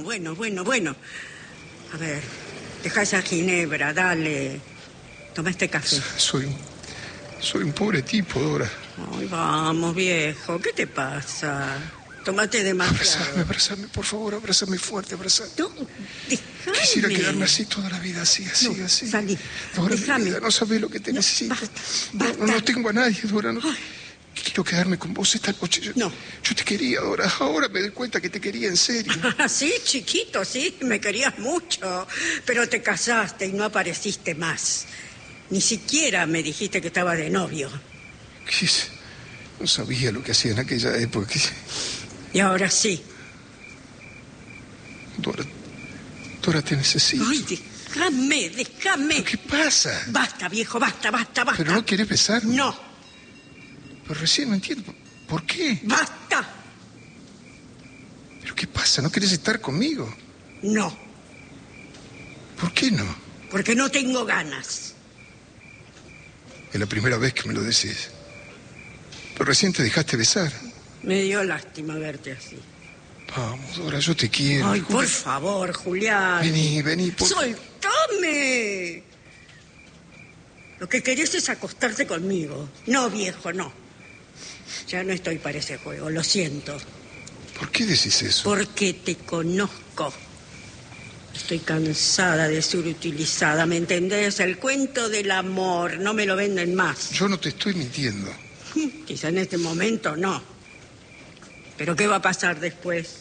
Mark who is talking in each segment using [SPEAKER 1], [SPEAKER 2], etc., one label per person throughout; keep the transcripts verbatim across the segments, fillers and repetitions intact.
[SPEAKER 1] bueno, bueno, bueno. A ver, deja esa ginebra, dale. Toma este café.
[SPEAKER 2] Soy un, soy un pobre tipo, Dora.
[SPEAKER 1] Ay, vamos, viejo, ¿qué te pasa? Tómate demasiado.
[SPEAKER 2] Abrazame, abrazame, por favor, abrazame fuerte, abrazame.
[SPEAKER 1] No, déjame.
[SPEAKER 2] Quisiera quedarme así toda la vida, así, así,
[SPEAKER 1] no,
[SPEAKER 2] así.
[SPEAKER 1] Salí,
[SPEAKER 2] Dora,
[SPEAKER 1] déjame.
[SPEAKER 2] Vida, no sabés lo que te
[SPEAKER 1] no,
[SPEAKER 2] necesito.
[SPEAKER 1] Basta,
[SPEAKER 2] no,
[SPEAKER 1] basta.
[SPEAKER 2] no, no tengo a nadie, Dora. No.
[SPEAKER 1] Ay.
[SPEAKER 2] Quiero quedarme con vos esta noche. Yo,
[SPEAKER 1] no.
[SPEAKER 2] Yo te quería, Dora. Ahora me doy cuenta que te quería en serio.
[SPEAKER 1] Sí, chiquito, sí, me querías mucho. Pero te casaste y no apareciste más. Ni siquiera me dijiste que estaba de novio.
[SPEAKER 2] ¿Qué es? No sabía lo que hacía en aquella época. ¿Qué?
[SPEAKER 1] Y ahora sí.
[SPEAKER 2] Dora, Dora, te necesito.
[SPEAKER 1] Ay, déjame, déjame.
[SPEAKER 2] ¿Qué pasa?
[SPEAKER 1] Basta, viejo, basta, basta, basta.
[SPEAKER 2] ¿Pero no quieres besarme?
[SPEAKER 1] No.
[SPEAKER 2] Pero recién no entiendo. ¿Por qué?
[SPEAKER 1] ¡Basta!
[SPEAKER 2] ¿Pero qué pasa? ¿No quieres estar conmigo?
[SPEAKER 1] No.
[SPEAKER 2] ¿Por qué no?
[SPEAKER 1] Porque no tengo ganas.
[SPEAKER 2] Es la primera vez que me lo decís. Pero recién te dejaste besar.
[SPEAKER 1] Me dio lástima verte así.
[SPEAKER 2] Vamos, Dora, yo te quiero.
[SPEAKER 1] Ay, por favor, Julián.
[SPEAKER 2] Vení, vení. Por...
[SPEAKER 1] ¡Soltame! Lo que querés es acostarte conmigo. No, viejo, no. Ya no estoy para ese juego, lo siento.
[SPEAKER 2] ¿Por qué decís eso?
[SPEAKER 1] Porque te conozco. Estoy cansada de ser utilizada, ¿me entendés? El cuento del amor, no me lo venden más.
[SPEAKER 2] Yo no te estoy mintiendo.
[SPEAKER 1] Quizá en este momento no. Pero ¿qué va a pasar después?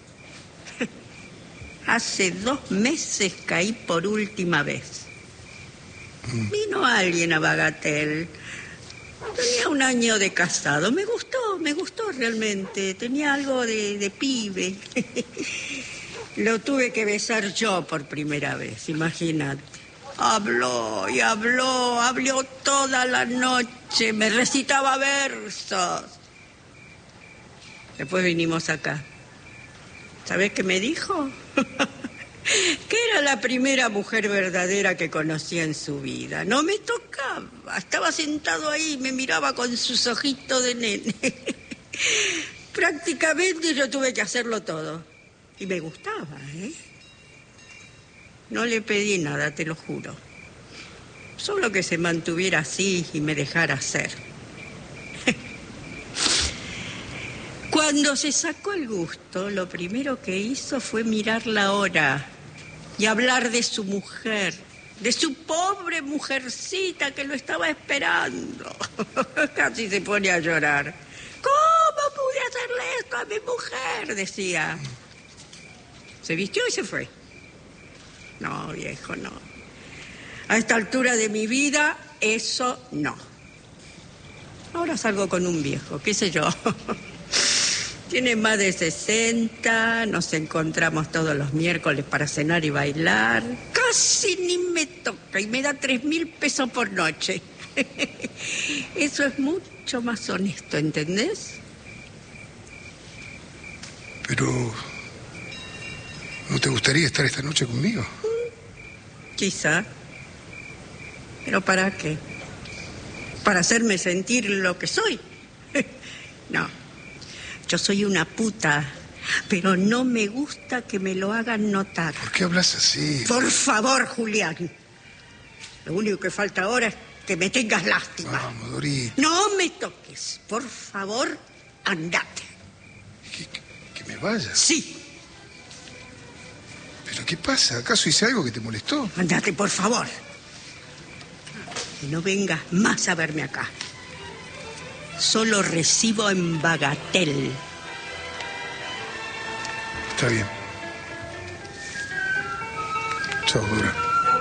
[SPEAKER 1] Hace dos meses caí por última vez. Mm. Vino alguien a Bagatel. Tenía un año de casado. Me gustó, me gustó realmente. Tenía algo de, de pibe. Lo tuve que besar yo por primera vez, imagínate. Habló y habló, habló toda la noche, me recitaba versos. Después vinimos acá. ¿Sabés qué me dijo? Que era la primera mujer verdadera que conocía en su vida. No me tocaba, estaba sentado ahí, me miraba con sus ojitos de nene. Prácticamente yo tuve que hacerlo todo. Y me gustaba, ¿eh? No le pedí nada, te lo juro. Solo que se mantuviera así y me dejara ser. Cuando se sacó el gusto, lo primero que hizo fue mirar la hora y hablar de su mujer, de su pobre mujercita que lo estaba esperando. Casi se pone a llorar. ¿Cómo pude hacerle esto a mi mujer?, decía. Se vistió y se fue. No, viejo, no. A esta altura de mi vida, eso no. Ahora salgo con un viejo, qué sé yo. Tiene más de sesenta, nos encontramos todos los miércoles para cenar y bailar. Casi ni me toca y me da tres mil pesos por noche. Eso es mucho más honesto, ¿entendés?
[SPEAKER 2] Pero... ¿no te gustaría estar esta noche conmigo?
[SPEAKER 1] Quizá. ¿Pero para qué? ¿Para hacerme sentir lo que soy? No. Yo soy una puta, pero no me gusta que me lo hagan notar.
[SPEAKER 2] ¿Por qué hablas así?
[SPEAKER 1] Por favor, Julián. Lo único que falta ahora es que me tengas lástima.
[SPEAKER 2] Vamos, Dorita.
[SPEAKER 1] No me toques. Por favor, andate.
[SPEAKER 2] ¿Que, que, que me vayas?
[SPEAKER 1] Sí.
[SPEAKER 2] ¿Pero qué pasa? ¿Acaso hice algo que te molestó?
[SPEAKER 1] Andate, por favor. Y no vengas más a verme acá. Solo recibo en Bagatel.
[SPEAKER 2] Está bien. Chao, Dora.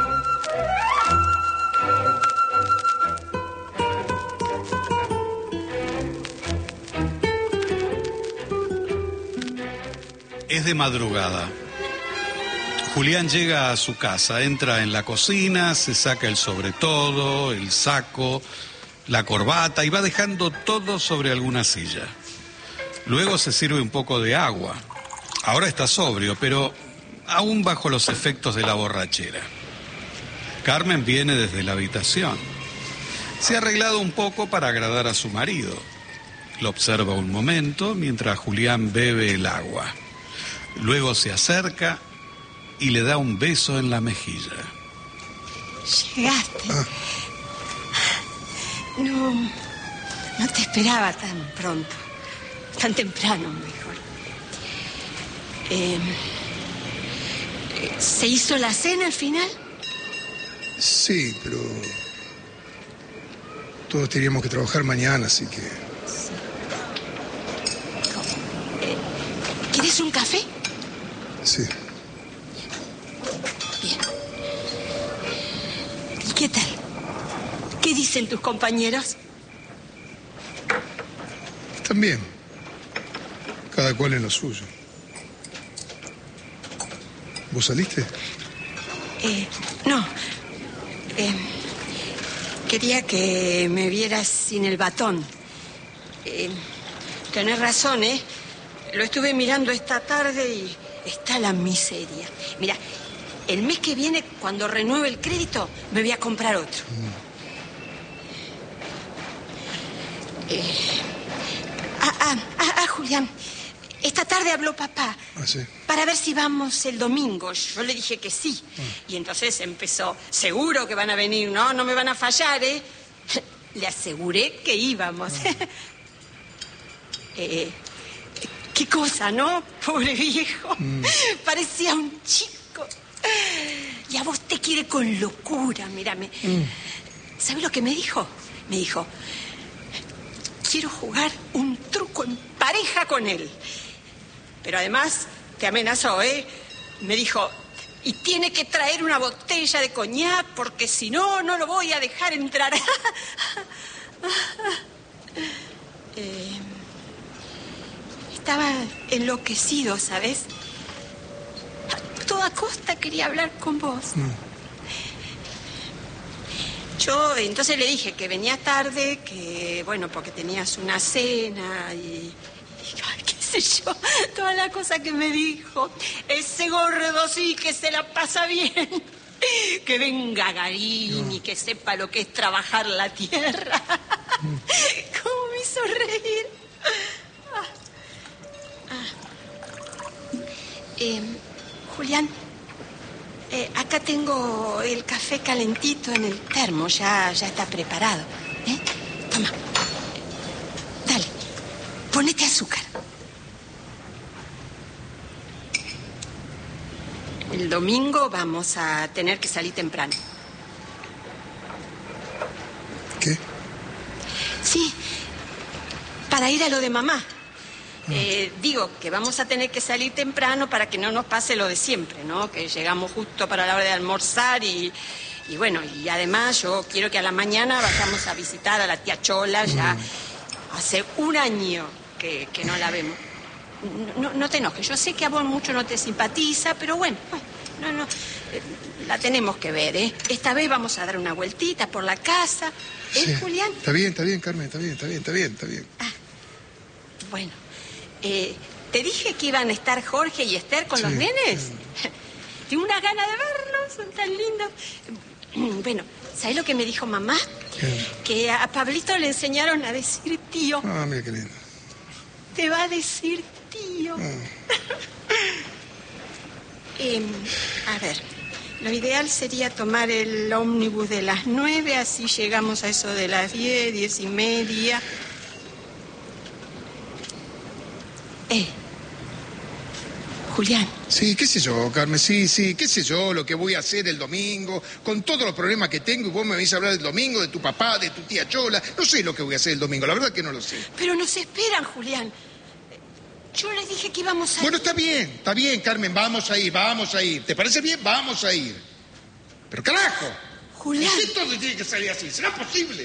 [SPEAKER 3] Es de madrugada. Julián llega a su casa, entra en la cocina, se saca el sobretodo, el saco, la corbata y va dejando todo sobre alguna silla. Luego se sirve un poco de agua. Ahora está sobrio, pero aún bajo los efectos de la borrachera. Carmen viene desde la habitación. Se ha arreglado un poco para agradar a su marido. Lo observa un momento mientras Julián bebe el agua. Luego se acerca y le da un beso en la mejilla.
[SPEAKER 1] Llegaste.
[SPEAKER 2] Ah.
[SPEAKER 1] No, no te esperaba tan pronto. Tan temprano, mejor. Eh, ¿Se hizo la cena al final?
[SPEAKER 2] Sí, pero todos teníamos que trabajar mañana, así que...
[SPEAKER 1] Eh, ¿Quieres un café?
[SPEAKER 2] Sí.
[SPEAKER 1] Bien. ¿Y qué tal? ¿Qué dicen tus compañeros?
[SPEAKER 2] Están bien. Cada cual en lo suyo. ¿Vos saliste?
[SPEAKER 1] Eh, no. Eh, quería que me vieras sin el batón. Eh, tenés razón, ¿eh? Lo estuve mirando esta tarde y está la miseria. Mira, el mes que viene, cuando renueve el crédito, me voy a comprar otro. Mm. Eh, ah, ah, ah, ah, Julián. Esta tarde habló papá.
[SPEAKER 2] Ah, sí.
[SPEAKER 1] Para ver si vamos el domingo. Yo le dije que sí. Ah. Y entonces empezó, seguro que van a venir, ¿no? No me van a fallar, ¿eh? Le aseguré que íbamos. Ah. eh, qué cosa, ¿no? Pobre viejo. Mm. Parecía un chico. Y a vos te quiere con locura, mírame. Mm. ¿Sabes lo que me dijo? Me dijo, quiero jugar un truco en pareja con él. Pero además te amenazó, ¿eh? Me dijo, y tiene que traer una botella de coñac porque si no, no lo voy a dejar entrar. eh, estaba enloquecido, ¿sabes? A toda costa quería hablar con vos. Mm. Yo entonces le dije que venía tarde, que, bueno, porque tenías una cena y... y ay, qué sé yo, toda la cosa que me dijo. Ese gordo sí que se la pasa bien. Que venga Garín no. y que sepa lo que es trabajar la tierra. Mm. ¿Cómo me hizo reír? Ah. Ah. Eh, Julián... Eh, acá tengo el café calentito en el termo, ya, ya está preparado. ¿Eh? Toma. Dale, ponete azúcar. El domingo vamos a tener que salir temprano.
[SPEAKER 2] ¿Qué?
[SPEAKER 1] Sí, para ir a lo de mamá. Eh, digo que vamos a tener que salir temprano para que no nos pase lo de siempre, ¿no? Que llegamos justo para la hora de almorzar y, y bueno, y además yo quiero que a la mañana vayamos a visitar a la tía Chola, ya mm. hace un año que, que no la vemos. No, no te enojes, yo sé que a vos mucho no te simpatiza, pero bueno, no, no, eh, la tenemos que ver, ¿eh? Esta vez vamos a dar una vueltita por la casa, ¿eh, sí. Julián?
[SPEAKER 2] Está bien, está bien, Carmen, está bien, está bien, está bien, está bien.
[SPEAKER 1] Ah, bueno. Eh, ¿Te dije que iban a estar Jorge y Esther con sí, los nenes? Sí. Tengo una gana de verlos, son tan lindos. Bueno, ¿sabes lo que me dijo mamá? ¿Qué? Que a Pablito le enseñaron a decir tío.
[SPEAKER 2] Ah, mira qué lindo.
[SPEAKER 1] Te va a decir tío. Ah. eh, a ver, lo ideal sería tomar el ómnibus de las nueve, así llegamos a eso de las diez, diez y media. Eh, Julián.
[SPEAKER 2] Sí, qué sé yo, Carmen, sí, sí, qué sé yo, lo que voy a hacer el domingo, con todos los problemas que tengo, y vos me venís a hablar del domingo, de tu papá, de tu tía Chola, no sé lo que voy a hacer el domingo, la verdad que no lo sé.
[SPEAKER 1] Pero nos esperan, Julián. Yo les dije que íbamos a ir.
[SPEAKER 2] Bueno, está bien, está bien, Carmen, vamos a ir, vamos a ir. ¿Te parece bien? Vamos a ir. Pero carajo.
[SPEAKER 1] Julián.
[SPEAKER 2] ¿Por qué todo tiene que salir así? ¿Será posible?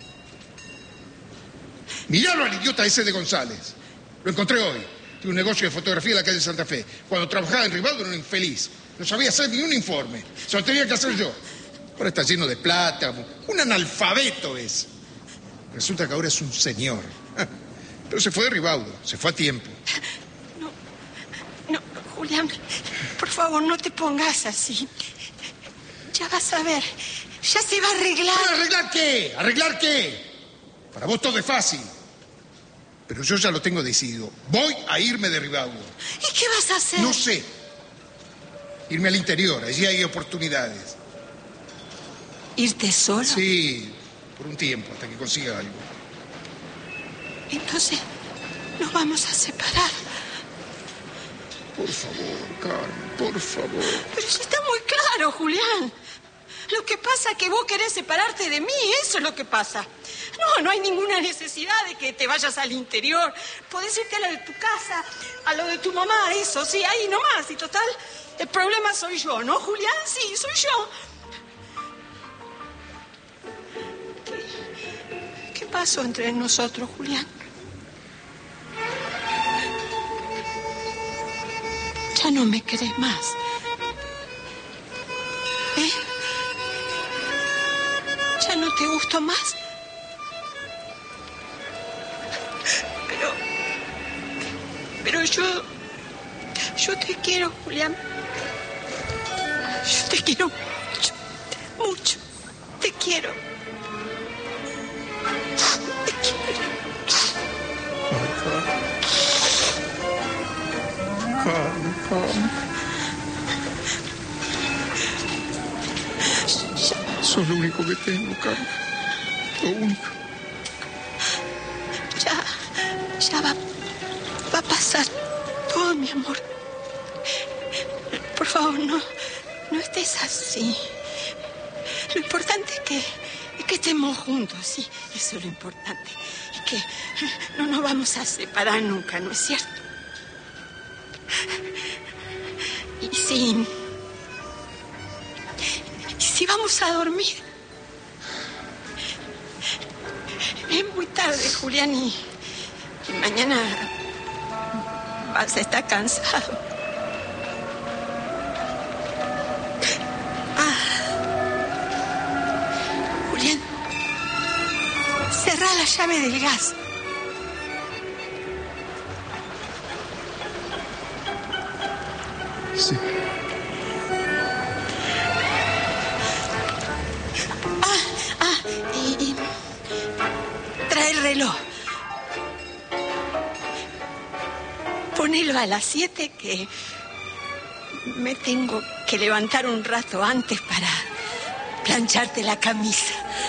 [SPEAKER 2] Miralo al idiota ese de González. Lo encontré hoy. Tiene un negocio de fotografía en la calle Santa Fe. Cuando trabajaba en Rivaldo era un infeliz. No sabía hacer ni un informe. Se lo tenía que hacer yo. Ahora está lleno de plata. Un analfabeto es. Resulta que ahora es un señor. Pero se fue de Rivaldo. Se fue a tiempo.
[SPEAKER 1] No, no, Julián, por favor, no te pongas así. Ya vas a ver. Ya se va a arreglar.
[SPEAKER 2] ¿Pero arreglar qué? ¿Arreglar qué? Para vos todo es fácil. Pero yo ya lo tengo decidido. Voy a irme de Rivadavia.
[SPEAKER 1] ¿Y qué vas a hacer?
[SPEAKER 2] No sé. Irme al interior, allí hay oportunidades.
[SPEAKER 1] ¿Irte solo?
[SPEAKER 2] Sí, por un tiempo, hasta que consiga algo.
[SPEAKER 1] Entonces, nos vamos a separar.
[SPEAKER 2] Por favor, Carmen, por favor.
[SPEAKER 1] Pero si está muy claro, Julián. Lo que pasa es que vos querés separarte de mí, eso es lo que pasa. No, no hay ninguna necesidad de que te vayas al interior. Podés irte a lo de tu casa, a lo de tu mamá, eso, sí, ahí nomás. Y total, el problema soy yo, ¿no, Julián? Sí, soy yo. ¿Qué, qué pasó entre nosotros, Julián? Ya no me querés más. ¿Eh? ¿Ya no te gusto más? Pero... Pero yo... Yo te quiero, Julián. Yo te quiero mucho. Mucho. Te quiero. Te quiero.
[SPEAKER 2] Ay, Carmen. Carmen, Carmen. Sos lo único que tengo, Carmen. Lo único.
[SPEAKER 1] Ya, ya va, va a pasar todo, mi amor. Por favor, no, no estés así. Lo importante es que, es que estemos juntos, sí. Eso es lo importante. Y que no nos vamos a separar nunca, ¿no es cierto? Y si... y si vamos a dormir... Es muy tarde, Julián, y, y mañana vas a estar cansado. Ah. Julián, cerrá la llave del gas.
[SPEAKER 2] Sí.
[SPEAKER 1] Ah, ah, y... y trae el reloj. Ponelo a las siete, que me tengo que levantar un rato antes para plancharte la camisa.